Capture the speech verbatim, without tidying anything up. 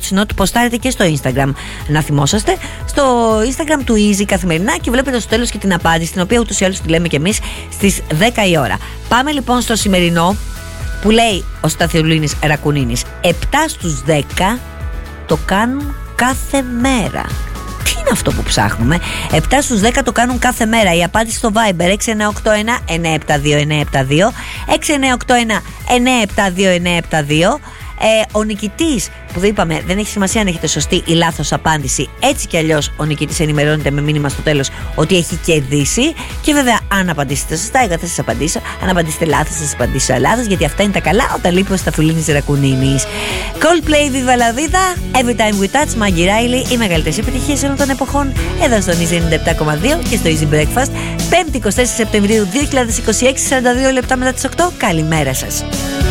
What's Not ποστάρετε και στο Instagram. Να θυμόσαστε, στο Instagram του Easy καθημερινά και βλέπετε στο τέλος και την απάντηση, την οποία ούτως ή άλλως τη λέμε και εμείς στις δέκα η ώρα. Πάμε λοιπόν στο σημερινό που λέει ο Σταθιουλίνης Ρακουνίνης. επτά στους δέκα το κάνουν κάθε μέρα. Τι είναι αυτό που ψάχνουμε? επτά στους δέκα το κάνουν κάθε μέρα. Η απάντηση στο Viber έξι εννιά οκτώ ένα εννιά επτά δύο εννιά επτά δύο, έξι εννιά οκτώ ένα εννιά επτά δύο εννιά επτά δύο. Ε, ο νικητής που δεν είπαμε, δεν έχει σημασία αν έχετε σωστή ή λάθος απάντηση. Έτσι κι αλλιώς ο νικητής ενημερώνεται με μήνυμα στο τέλος ότι έχει κερδίσει. Και βέβαια, αν απαντήσετε σωστά, εγώ θα σας απαντήσω. Αν απαντήσετε λάθος, θα σας απαντήσω λάθος. Γιατί αυτά είναι τα καλά όταν λείπει ο Σταφυλίνης Ρακουνίνης. Coldplay, Viva la Vida, Every Time We Touch, Maggie Riley, οι μεγαλύτερες επιτυχίες όλων των εποχών. Εδώ στον Easy ενενήντα επτά κόμμα δύο και στο Easy Breakfast. Πέμπτη εικοστή τέσσερις Σεπτεμβρίου δύο χιλιάδες είκοσι έξι, σαράντα δύο λεπτά μετά τις οκτώ. Καλημέρα σας.